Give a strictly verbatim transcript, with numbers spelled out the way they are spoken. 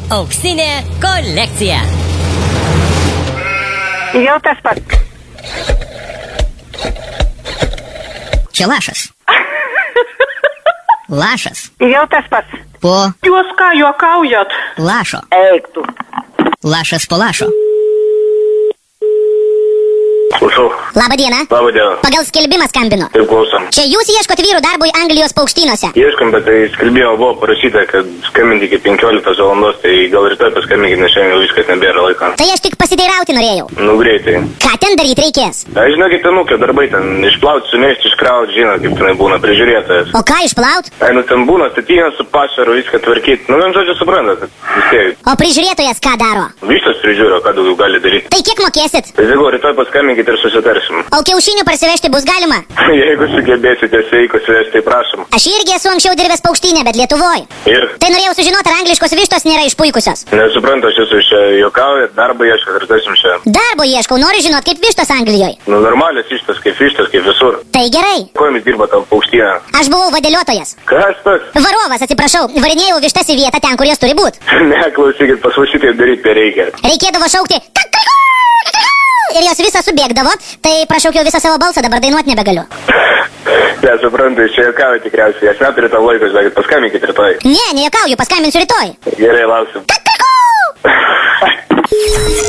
Auksinė kolekcija. Jau tas pats. Čia lašas. Lašas. Jau tas pats. Po Jūs ką juokaujat? lašo. Eik tu. Lašas po lašo. Klausau. Labą dieną. Labą dieną. Pagal skelbimą skambinu. Taip, klausom. Čia jūs ieškot vyrų darbui Anglijos paukštynuose. Ieškom, bet tai skelbimo buvo parašyta, kad skambinti iki penkioliktos valandos, tai gal rytoj paskambinkit, nes šiandien jau viskas nebėra laiko. Tai aš tik pasiteirauti norėjau. Nu, greitai. Ką ten daryti reikės? Aš žinokit, ten ūkio darbai, ten išplauti, sunešti, iškrauti, žinot, kaip tenai būna, prižiūrėtojas. O ką išplaut? Ai, nu ten būna statynas su pašaru, viską tvarkyti. Nu, vien žodžiu, suprantat, vis tiek. O prižiūrėtojas ką daro? Vištas prižiūro, ką daugiau gali daryti. Tai kiek mokėsit? Tai jeigu rytoj paskambinkit ir susitarsim. O kiaušinių parsivežti bus galima? Jeigu sugebėsite sveikus vesti, tai prašom. Aš irgi esu anksčiau dirbęs paukštynę, bet Lietuvoj. Ir? Tai norėjau sužinoti, ar angliškos vištos nėra išpuikusios. Nesuprantu, aš esu čia juokaujat, darbą ieškat, ir tarsim čia. Darbo ieškau, noriu žinoti, kaip vištos Anglijoje. Nu, normalios vištos, kaip vištos, kaip visur. Tai gerai. Kuo jums dirba tam paukštyne? Aš buvau vadėliotojas. Kas toks? Varovas, atsiprašau, varinėjau vištas į vietą ten, kur jos turi būti. Ne, klausykit, pas mus šitaip daryti reikia. Reikėdavo šaukti ir jos visą subėgdavo, tai prašaukiau visą savo balsą, dabar dainuoti nebegaliu. Nesuprantu, čia juokauju tikriausiai, aš neturiu to laiko, žinokit, paskambinkit rytoj. Ne, nejuokauju, paskambinsiu rytoj. Gerai, lauksim.